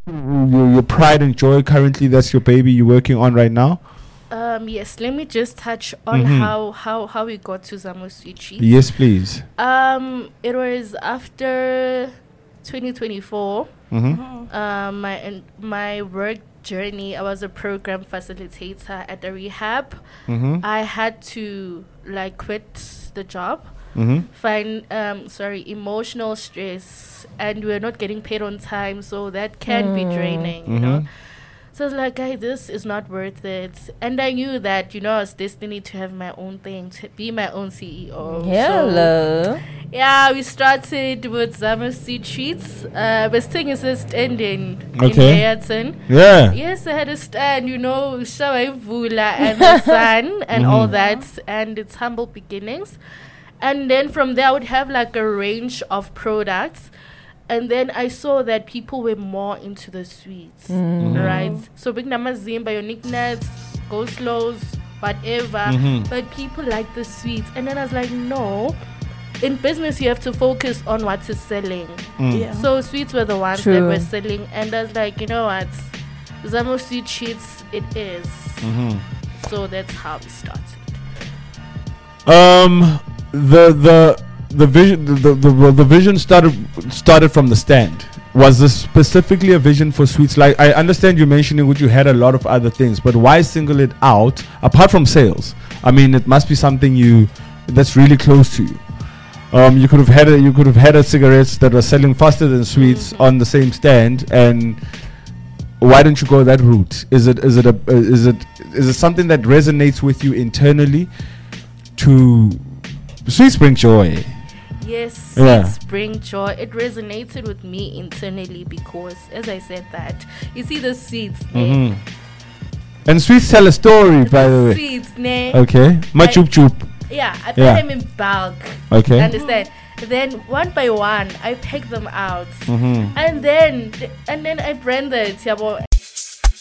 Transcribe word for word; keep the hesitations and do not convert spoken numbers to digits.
Your, your pride and joy currently, that's your baby you're working on right now? Um, yes, let me just touch on Mhm. how, how, how we got to Zamo Sweet Treats. Yes, please. Um, it was after twenty twenty-four. Mm-hmm. Um, my and my work journey. I was a program facilitator at a rehab. Mm-hmm. I had to like quit the job. Mm-hmm. Find um sorry emotional stress, and we're not getting paid on time, so that can be draining. You know. Mhm. So I was like, "Guy, this is not worth it." And I knew that, you know, I was destined to have my own thing, to be my own C E O. So, Hello. yeah, we started with Zama Sweet Treats. Uh, we're still in stand in, in Okay. Bayerton. Yeah. Yes, I had a stand, you know, Shawai Vula and the sun and all Mhm. that, and it's humble beginnings. And then from there, I would have like a range of products. And then I saw that people were more into the sweets, right? So big namazimba, your nicknames, go slows, whatever. Mhm. But people like the sweets. And then I was like, no. In business, you have to focus on what is selling. Mm. Yeah. So sweets were the ones that True. were selling. And I was like, you know what? Zamo Sweet Treats, it is. Mhm. So that's how we started. Um, the the the vision the, the the the vision started started from the stand. Was this specifically a vision for sweets? Like, I understand you mentioning which you had a lot of other things, but why single it out apart from sales? I mean, it must be something you that's really close to you. Um, you could have had a, you could have had a cigarettes that were selling faster than sweets on the same stand, and why don't you go that route? Is it is it a uh, is it is it something that resonates with you internally? To sweets bring joy. Yes, Yeah. sweets bring joy. It resonated with me internally because, as I said that, you see the sweets, ne? Mhm. And sweets tell a story, by the way. Sweets, ne? Okay, my I- chup chup. Yeah, I Yeah. put them in bulk. Okay. Understand? Then one by one, I pick them out, Mhm. and then and then I brand it. Yabo.